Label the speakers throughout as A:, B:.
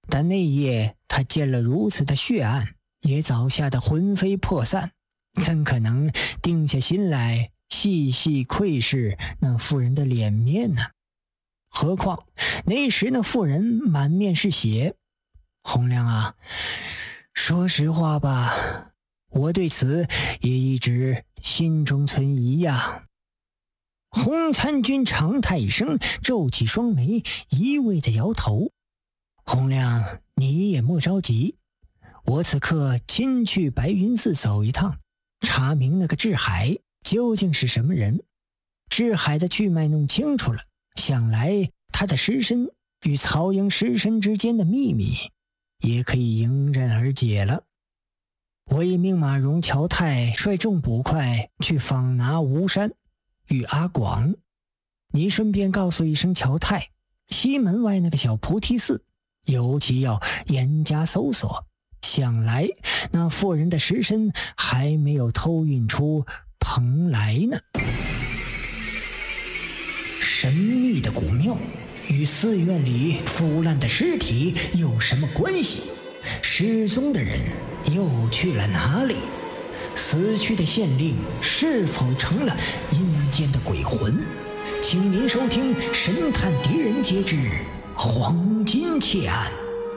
A: 但那夜他见了如此的血案，也早吓得魂飞魄散，怎可能定下心来细细窥视那妇人的脸面呢？何况那时那妇人满面是血。洪亮啊，说实话吧，我对此也一直心中存疑呀。洪参军长叹一声，皱起双眉，一味地摇头。洪亮，你也莫着急，我此刻亲去白云寺走一趟，查明那个智海究竟是什么人。智海的去脉弄清楚了，想来他的尸身与曹营尸身之间的秘密也可以迎刃而解了。我已命马荣、乔泰率众捕快去访拿吴山与阿广，你顺便告诉一声乔泰，西门外那个小菩提寺尤其要严加搜索，想来那妇人的尸身还没有偷运出蓬莱呢。神秘的古庙与寺院里腐烂的尸体有什么关系？失踪的人又去了哪里？死去的县令是否成了阴间的鬼魂？请您收听《神探狄仁杰之黄金窃案》。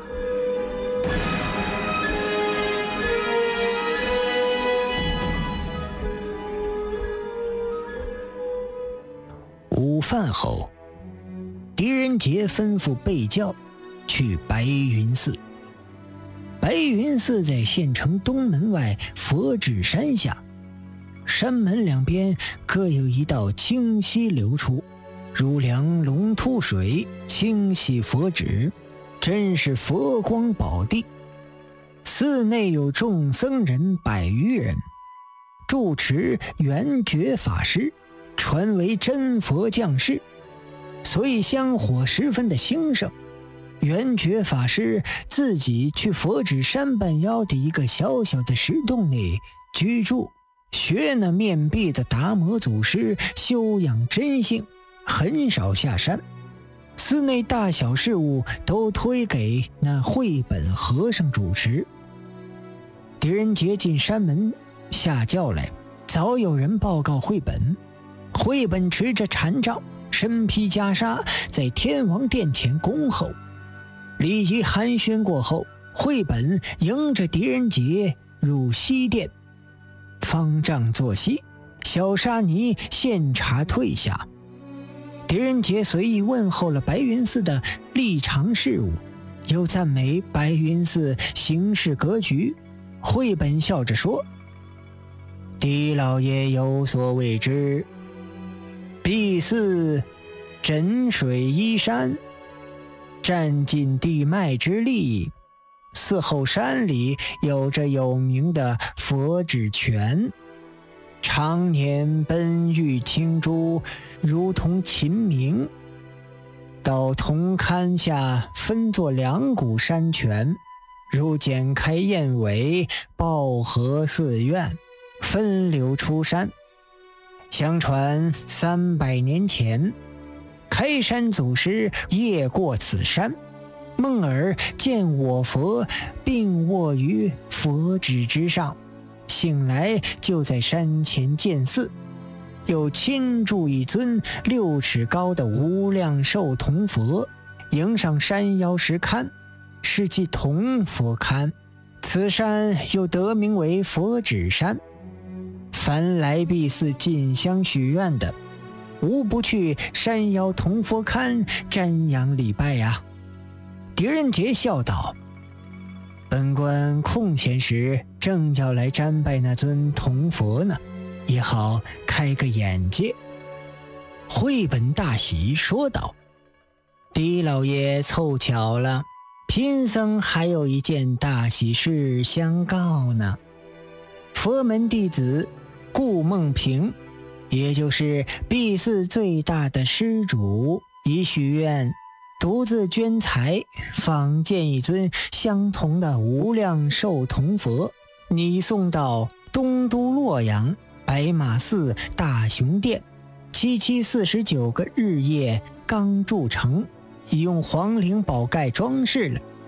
A: 午饭后，狄仁杰吩咐备轿去白云寺。白云寺在县城东门外佛指山下，山门两边各有一道清溪流出，如梁龙吐水，清洗佛指，真是佛光宝地。寺内有众僧人100余人，住持圆觉法师传为真佛降世，所以香火十分的兴盛。圆觉法师自己去佛指山半腰的一个小小的石洞内居住，学那面壁的达摩祖师修养真性，很少下山。寺内大小事务都推给那慧本和尚主持。狄仁杰进山门下轿来，早有人报告慧本。慧本持着禅杖，身披袈裟，在天王殿前恭候。立即寒暄过后，慧本迎着狄仁杰入西殿，方丈坐息，小沙弥献茶退下。狄仁杰随意问候了白云寺的历常事务，又赞美白云寺行事格局。慧本笑着说：“狄老爷有所未知，敝寺枕水依山，占尽地脉之力，寺后山里有着有名的佛指泉，常年奔玉清珠，如同秦明。到铜龛下分作2股山泉，如剪开燕尾，抱合寺院，分流出山。相传300年前，开山祖师夜过此山，梦而见我佛并卧于佛指之上，醒来就在山前建寺，又亲铸一尊6尺高的无量寿铜佛，迎上山腰石龛，是即铜佛龛。此山又得名为佛指山。凡来敝寺进香许愿的，无不去山腰铜佛龛瞻仰礼拜呀。”狄仁杰笑道：“本官空闲时正要来瞻拜那尊铜佛呢，也好开个眼界。”慧本大喜，说道：“狄老爷凑巧了，贫僧还有一件大喜事相告呢。佛门弟子顾梦平，也就是敝寺最大的施主，已许愿独自捐财仿建一尊相同的无量寿铜佛，拟送到东都洛阳白马寺大雄殿，7期49个日夜刚铸成，已用黄绫宝盖装饰了，